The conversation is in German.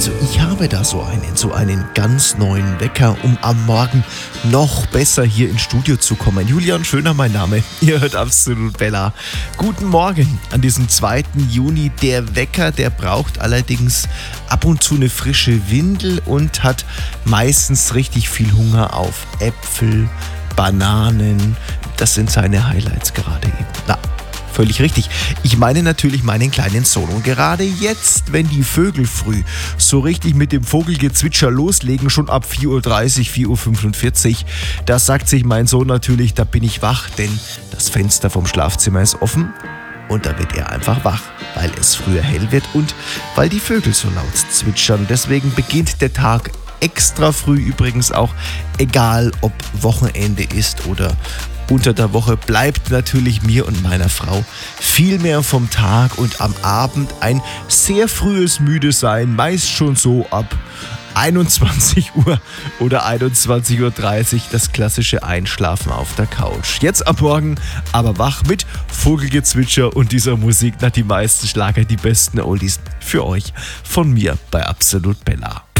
Also ich habe da so einen ganz neuen Wecker, um am Morgen noch besser hier ins Studio zu kommen. Julian Schöner mein Name, ihr hört Absolut Bella. Guten Morgen an diesem 2. Juni. Der Wecker, der braucht allerdings ab und zu eine frische Windel und hat meistens richtig viel Hunger auf Äpfel, Bananen. Das sind seine Highlights gerade eben. Na, völlig richtig. Ich meine natürlich meinen kleinen Sohn. Und gerade jetzt, wenn die Vögel früh so richtig mit dem Vogelgezwitscher loslegen, schon ab 4.30 Uhr, 4.45 Uhr, da sagt sich mein Sohn natürlich, da bin ich wach, denn das Fenster vom Schlafzimmer ist offen und da wird er einfach wach, weil es früher hell wird und weil die Vögel so laut zwitschern. Deswegen beginnt der Tag extra früh übrigens auch, egal ob Wochenende ist oder unter der Woche, bleibt natürlich mir und meiner Frau viel mehr vom Tag und am Abend ein sehr frühes Müdesein, meist schon so ab 21 Uhr oder 21.30 Uhr, das klassische Einschlafen auf der Couch. Jetzt am Morgen aber wach mit Vogelgezwitscher und dieser Musik, nach die meisten Schlager, die besten Oldies für euch von mir bei Absolut Bella.